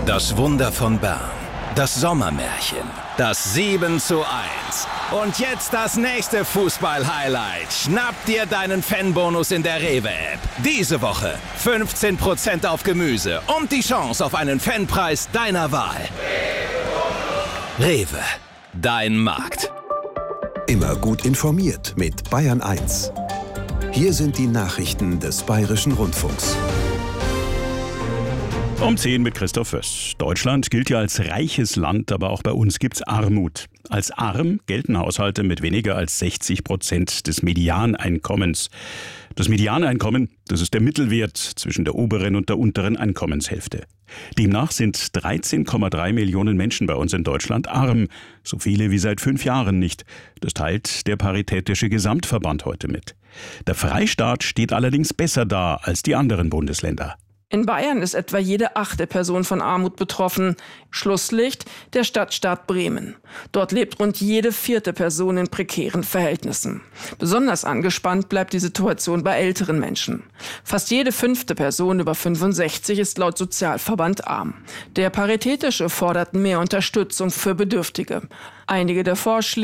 Das Wunder von Bern. Das Sommermärchen. Das 7:1. Und jetzt das nächste Fußball-Highlight. Schnapp dir deinen Fanbonus in der Rewe-App. Diese Woche 15% auf Gemüse und die Chance auf einen Fanpreis deiner Wahl. Rewe. Dein Markt. Immer gut informiert mit Bayern 1. Hier sind die Nachrichten des Bayerischen Rundfunks. Um 10 mit Christoph Föß. Deutschland gilt ja als reiches Land, aber auch bei uns gibt's Armut. Als arm gelten Haushalte mit weniger als 60% des Medianeinkommens. Das Medianeinkommen, das ist der Mittelwert zwischen der oberen und der unteren Einkommenshälfte. Demnach sind 13,3 Millionen Menschen bei uns in Deutschland arm. So viele wie seit 5 Jahren nicht. Das teilt der Paritätische Gesamtverband heute mit. Der Freistaat steht allerdings besser da als die anderen Bundesländer. In Bayern ist etwa jede 8. Person von Armut betroffen. Schlusslicht der Stadtstaat Bremen. Dort lebt rund jede 4. Person in prekären Verhältnissen. Besonders angespannt bleibt die Situation bei älteren Menschen. Fast jede 5. Person über 65 ist laut Sozialverband arm. Der Paritätische fordert mehr Unterstützung für Bedürftige. Einige der Vorschläge